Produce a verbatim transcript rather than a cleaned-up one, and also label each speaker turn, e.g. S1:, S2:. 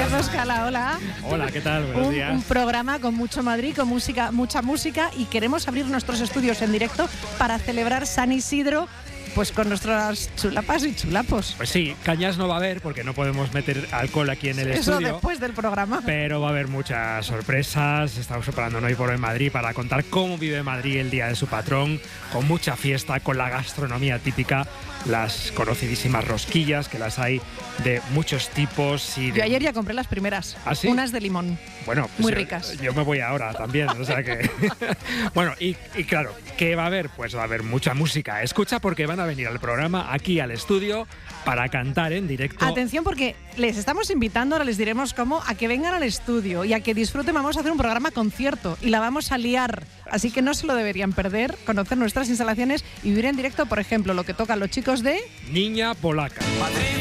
S1: Carlos Cala, hola.
S2: Hola, ¿qué tal? Buenos
S1: un,
S2: días.
S1: Un programa con mucho Madrid, con música, mucha música, y queremos abrir nuestros estudios en directo para celebrar San Isidro, pues con nuestras chulapas y chulapos.
S2: Pues sí, cañas no va a haber porque no podemos meter alcohol aquí en el
S1: Eso
S2: estudio.
S1: después del programa.
S2: Pero va a haber muchas sorpresas. Estamos preparándonos hoy por en Madrid para contar cómo vive Madrid el día de su patrón, con mucha fiesta, con la gastronomía típica, las conocidísimas rosquillas, que las hay de muchos tipos. Y de...
S1: Yo ayer ya compré las primeras,
S2: ¿Ah, sí?
S1: unas de limón.
S2: Bueno, pues
S1: muy
S2: yo,
S1: ricas.
S2: Yo me voy ahora también, o sea que... bueno, y, y claro, ¿qué va a haber? Pues va a haber mucha música. Escucha, porque van a venir al programa, aquí al estudio, para cantar en directo.
S1: Atención, porque les estamos invitando, ahora les diremos cómo, a que vengan al estudio y a que disfruten. Vamos a hacer un programa concierto y la vamos a liar. Así que no se lo deberían perder, conocer nuestras instalaciones y vivir en directo, por ejemplo, lo que tocan los chicos de...
S2: Niña Polaca.